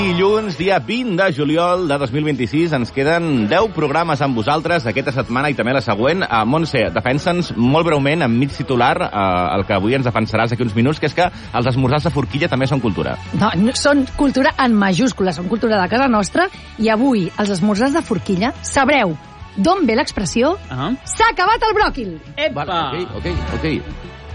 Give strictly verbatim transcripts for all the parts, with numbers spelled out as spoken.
dilluns, dia vint de juliol de dos mil vint-i-sis. Ens queden deu programes amb vosaltres aquesta setmana i també la següent. Uh, Montse, defensa'ns molt breument, enmig titular, uh, el que avui ens defensaràs aquí uns minuts, que és que els esmorzars de forquilla també són cultura. No, no, són cultura en majúscules, són cultura de casa nostra, i avui els esmorzars de forquilla sabreu d'on ve l'expressió uh-huh. s'ha acabat el bròquil. Epa! Vale, ok, ok, ok.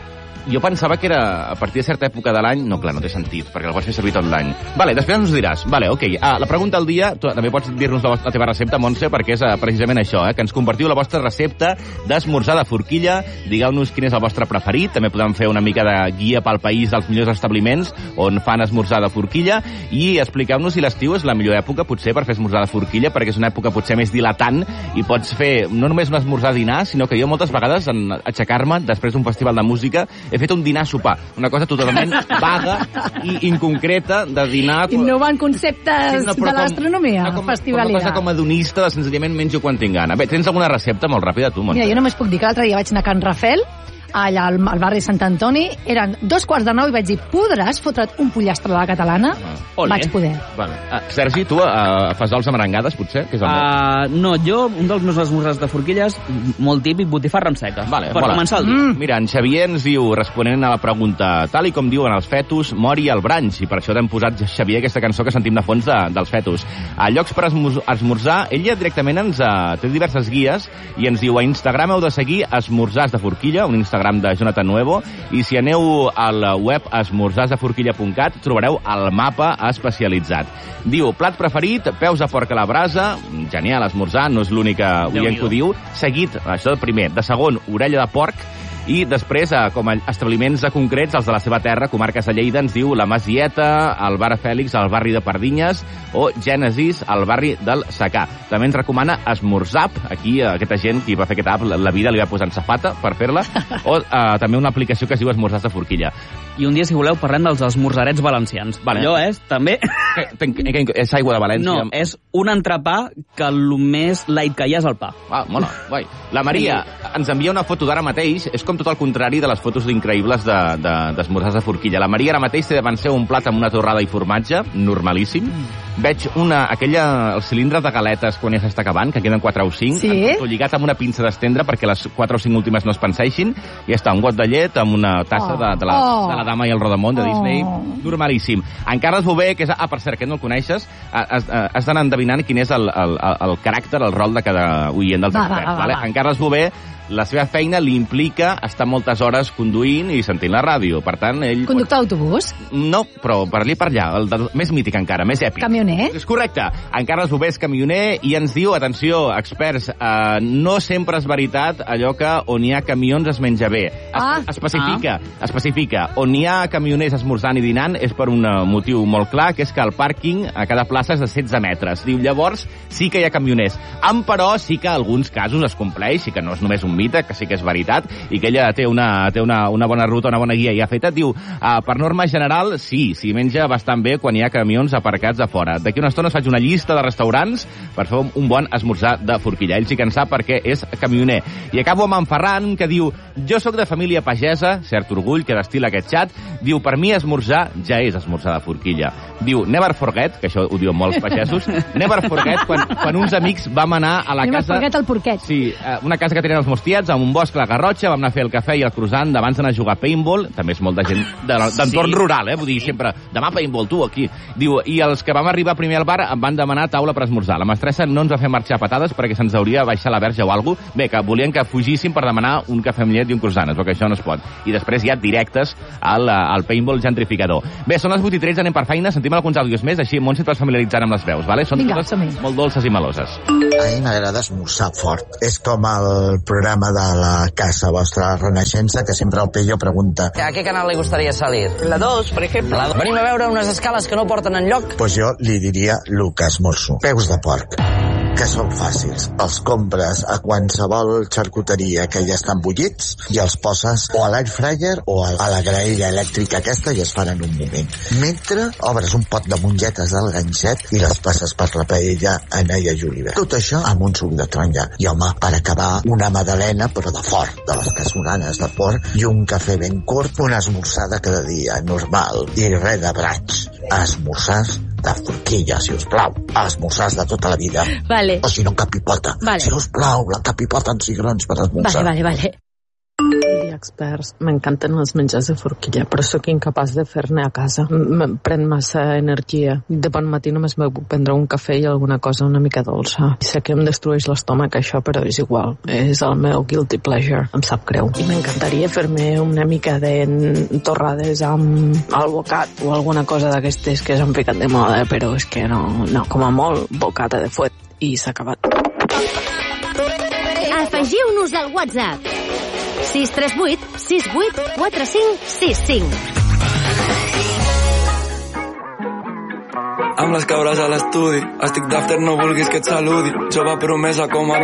Jo pensava que era a partir de certa època de l'any... No, clar, no té sentit, perquè el pots fer servir tot l'any. Vale, després ens ho diràs. Vale, ok. Ah, la pregunta del dia, tu també pots dir-nos la, la teva recepta, Montse, perquè és uh, precisament això, eh, que ens compartiu la vostra recepta d'esmorzar de forquilla. Digueu-nos quin és el vostre preferit. També podem fer una mica de guia pel país dels millors establiments on fan esmorzar de forquilla. I expliqueu-nos si l'estiu és la millor època, potser, per fer esmorzar de forquilla, perquè és una època potser més dilatant i pots fer no només un esmorzar dinar, sinó que jo moltes vegades, en aixecar-me després d'un festival de música, he fet un dinar-sopar, una cosa totalment vaga i inconcreta de dinar... Innovant conceptes sí, no, de l'astronomia festivalera. Una cosa com hedonista, de senzillament menjo quan tinc gana. Bé, tens alguna recepta molt ràpida, tu, Montse? Mira, jo només puc dir que l'altre dia vaig anar a Can Rafel, allà al, al barri Sant Antoni, eren dos quarts de nou i vaig dir, podràs fotre't un pollastre a la catalana? Ah, vaig poder. Vale. Ah, Sergi, tu uh, fas dols amb arengades, potser? Que és el uh, no, jo, un dels meus esmorzars de forquilles, molt típic, botifarra amb seca. Vale, per voilà. Començar el dia. Mm. Mira, en Xavier ens diu, responent a la pregunta, tal i com diuen els fetus, mori el branx, i per això t'hem posat, Xavier, aquesta cançó que sentim de fons de, dels fetus. A llocs per esmorzar, ella directament ens uh, té diverses guies i ens diu, a Instagram heu de seguir esmorzars de forquilla, un Instagram de Jonathan Nuevo, i si aneu al web esmorzars de forquilla punt cat trobareu el mapa especialitzat. Diu, plat preferit, peus de porc a la brasa, genial, esmorzar, no és l'única oient que ho diu, seguit, això del primer, de segon, orella de porc, i després, eh, com a establiments concrets, els de la seva terra, comarques de Lleida, ens diu la Masieta, el bar Fèlix, al barri de Pardinyes, o Gènesis, al barri del Secà. També ens recomana Esmorzap, aquí eh, aquesta gent que va fer aquesta app, la vida li va posar en safata per fer-la, o eh, també una aplicació que es diu Esmorzars de forquilla. I un dia, si voleu, parlem dels esmorzarets valencians. Vale. Allò és, també... Que, que, que, és aigua de València? No, és un entrepà que el més light que hi ha és el pa. Ah, mola, guai. La Maria ens envia una foto d'ara mateix, és com tot el contrari de les fotos increïbles d'esmorzars de, de, de forquilla. La Maria ara mateix té davant seu un plat amb una torrada i formatge, normalíssim. Veig una, aquella, el cilindre de galetes quan ja s'està acabant, que queden quatre o cinc, sí? lligat amb una pinça d'estendre perquè les quatre o cinc últimes no es penseixin, i està un got de llet amb una tassa oh. de, de, la, oh. de la dama i el rodamont de oh. Disney, normalíssim. En Carles Bové, que és, ah, per cert, que no el coneixes, has, has d'anar endevinant quin és el, el, el, el caràcter, el rol de cada oient dels experts. Va, va, va, vale? En Carles Bové, la seva feina li implica estar moltes hores conduint i sentint la ràdio. Per tant, ell... Conductor d'autobús? No, però per allà per allà, el, el més mític encara, més èpic. Camioner? És correcte. En Carles Bové és camioner i ens diu, atenció, experts, eh, no sempre és veritat allò que on hi ha camions es menja bé. Es, ah. Especifica, ah. especifica. On hi ha camioners esmorzant i dinant és per un motiu molt clar, que és que el pàrquing a cada plaça és de setze metres. Diu, llavors sí que hi ha camioners. Amb, però, sí que alguns casos es compleix, i que no és només un mite, que sí que és veritat, i que ella té una, té una, una bona ruta, una bona guia ja feta. Diu, uh, per norma general, sí, s'hi menja bastant bé quan hi ha camions aparcats a fora. D'aquí una estona us faig una llista de restaurants per fer un bon esmorzar de forquilla. Ell sí que en sap perquè és camioner. I acabo amb en Ferran, que diu, jo sóc de família pagesa, cert orgull que destila aquest xat, diu, per mi esmorzar ja és esmorzar de forquilla. Diu, never forget, que això ho diuen molts pagesos, never forget, quan, quan uns amics vam anar a la never casa... Never forget el porquet. Sí, una casa que tenen els Mostiets, amb un bosc a la Garrotxa, vam anar a fer el cafè i el croissant d'abans d'anar a jugar a paintball, també és molta gent d'entorn sí. rural, eh? Vull dir, sempre, demà paintball, tu, aquí. Diu, i els que vam arribar primer al bar em van demanar taula per esmorzar. La mestressa no ens va fer marxar a patades perquè se'ns hauria baixat la verge o alguna cosa. Bé, que volien que fugíssim per demanar un cafè amb llet i un croissant, és que això no es pot. I després hi ha directes al, al paintball gentrificador. Bé, són les vuit i tretze, anem per feina, sentim alguns àudios més, així Montse et vas familiaritzant amb les veus, vale? Són Vinga, totes molt dolces i meloses. A mi m'agrada esmorzar fort. És com el programa de la casa vostra Renaixença, que sempre el Pello pregunta: ¿a qué canal le gustaría salir? La dos, por ejemplo. La dos. Venim a veure unes escales que no porten enlloc. Pues jo li diria Lucas Morso. Peus de porc. que són fàcils. Els compres a qualsevol xarcuteria que ja estan bullits i els poses o a l'air fryer o a la graella elèctrica aquesta i es fan en un moment. Mentre obres un pot de mongetes del ganxet i les passes per la paella en ella i julivert. Tot això amb un suc de taronja. I home, per acabar, una magdalena, però de fort, de les casolanes de fort, i un cafè ben curt, una esmorzada cada dia, normal, i res de braig. Esmorzars de forquilla, si us plau. Esmorzars de tota la vida. Vale. O si no, capipota. Vale. Si us plau, la capipota en cigrons per esmorzar. Vale, vale, vale. Dia experts, m'encanten els menjars de forquilla, però sóc incapaç de fer-ne a casa. Em pren massa energia. De bon matí només me puc prendre un cafè i alguna cosa una mica dolça. Sé que em destrueix l'estómac això, però és igual. És el meu guilty pleasure. Em sap greu. I m'encantaria fer-me una mica de torrades amb albocat o alguna cosa d'aquestes que s'han ficat de moda, però és que no, no, com a molt, bocata de fuet i s'ha acabat. Afegiu-nos al WhatsApp sis tres vuit sis vuit quatre cinc sis cinc. Amb les cabres a l'estudi, estic d'after, no vulguis que et saludi. Jove promesa com a